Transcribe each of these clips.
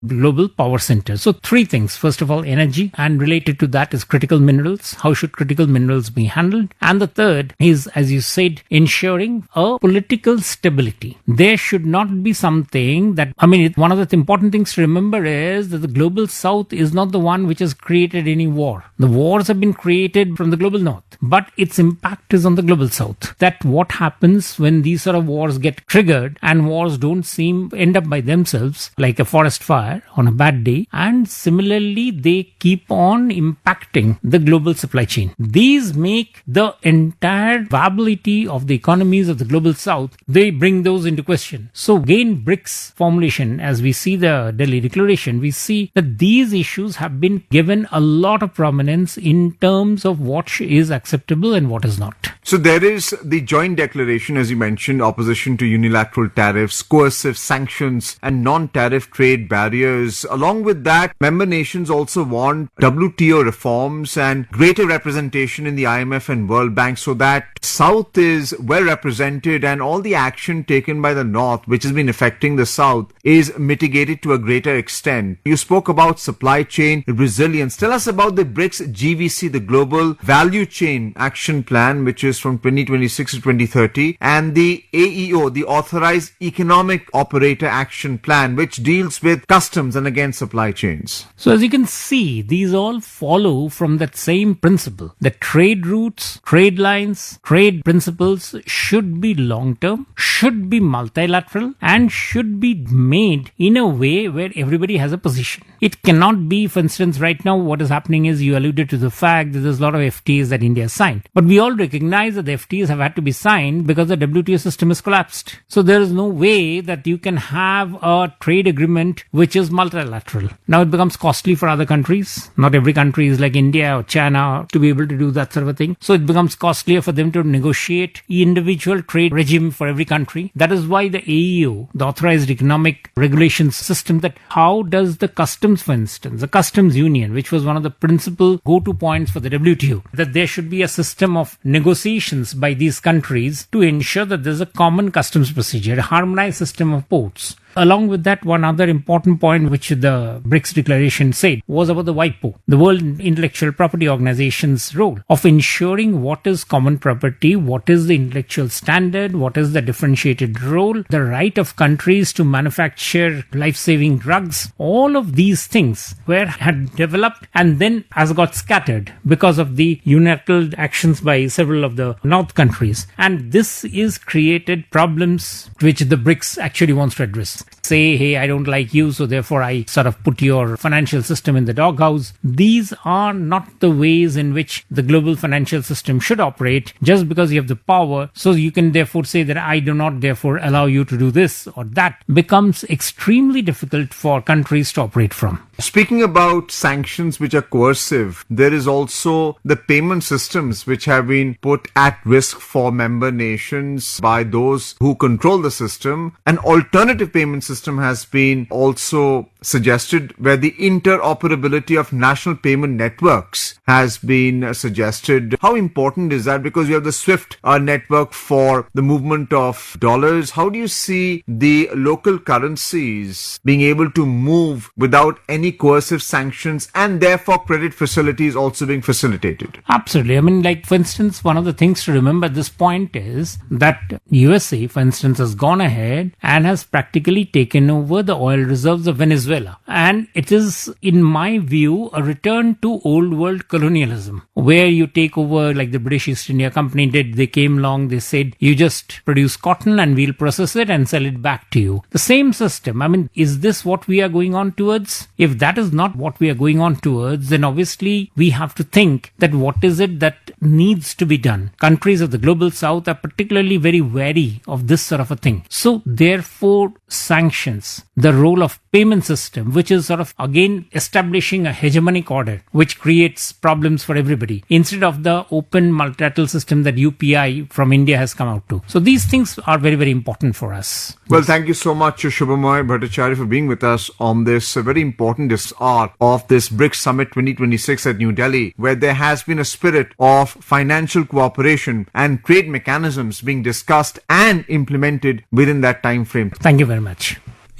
global power centers. So three things. First of all, energy, and related to that is critical minerals. How should critical minerals be handled? And the third is, as you said, ensuring a political stability. There should not be something that, one of the important things to remember is that the global south is not the one which has created any war. The wars have been created from the global north, but its impact is on the global south. That what happens when these sort of wars get triggered, and wars don't end up by themselves like a forest fire on a bad day, and similarly they keep on impacting the global supply chain. These make the entire viability of the economies of the global south, they bring those into question. So again, BRICS formulation, as we see the Delhi Declaration, we see that these issues have been given a lot of prominence in terms of what is acceptable and what is not. So there is the joint declaration, as you mentioned, opposition to unilateral tariffs, coercive sanctions, and non-tariff trade barriers. Along with that, member nations also want WTO reforms and greater representation in the IMF and World Bank so that South is well represented and all the action taken by the North, which has been affecting the South, is mitigated to a greater extent. You spoke about supply chain resilience. Tell us about the BRICS GVC, the Global Value Chain Action Plan, which is from 2026 to 2030, and the AEO, the Authorized Economic Operator Action Plan, which deals with customs and again supply chains. So as you can see, these all follow from that same principle. The trade routes, trade lines, trade principles should be long-term, should be multilateral, and should be made in a way where everybody has a position. It cannot be, for instance, right now what is happening is you alluded to the fact that there's a lot of FTAs that India has signed. But we all recognize that the FTAs have had to be signed because the WTO system has collapsed. So there is no way that you can have a trade agreement which is multilateral. Now it becomes costly for other countries. Not every country is like India or China to be able to do that sort of a thing. So it becomes costlier for them to negotiate individual trade regime for every country. That is why the AEO, the Authorized Economic Regulations System, that how does the customs, for instance, the customs union, which was one of the principal go-to points for the WTO, that there should be a system of negotiations by these countries to ensure that there's a common customs procedure, a harmonized system of ports. Along with that, one other important point which the BRICS declaration said was about the WIPO, the World Intellectual Property Organization's role of ensuring what is common property, what is the intellectual standard, what is the differentiated role, the right of countries to manufacture life-saving drugs. All of these things had developed and then has got scattered because of the unilateral actions by several of the North countries. And this is created problems which the BRICS actually wants to address. Say, hey, I don't like you, so therefore I sort of put your financial system in the doghouse. These are not the ways in which the global financial system should operate just because you have the power. So you can therefore say that I do not therefore allow you to do this or that. Becomes extremely difficult for countries to operate from. Speaking about sanctions which are coercive, there is also the payment systems which have been put at risk for member nations by those who control the system. An alternative payment system has been also suggested where the interoperability of national payment networks has been suggested. How important is that? Because you have the SWIFT network for the movement of dollars. How do you see the local currencies being able to move without any coercive sanctions and therefore credit facilities also being facilitated? Absolutely. Like for instance, one of the things to remember at this point is that USA, for instance, has gone ahead and has practically taken over the oil reserves of Venezuela. And it is, in my view, a return to old world colonialism, where you take over like the British East India Company did. They came along, they said, you just produce cotton and we'll process it and sell it back to you. The same system. Is this what we are going on towards? If that is not what we are going on towards, then obviously we have to think that what is it that needs to be done. Countries of the global south are particularly very wary of this sort of a thing. So therefore, sanctions, the role of payment system, which is sort of again establishing a hegemonic order, which creates problems for everybody, instead of the open multilateral system that UPI from India has come out to. So these things are very, very important for us. Well, thank you so much, Shubhamoy Bhattacharya, for being with us on this very important hour of this BRICS Summit 2026 at New Delhi, where there has been a spirit of financial cooperation and trade mechanisms being discussed and implemented within that time frame. Thank you very much.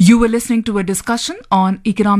You were listening to a discussion on economic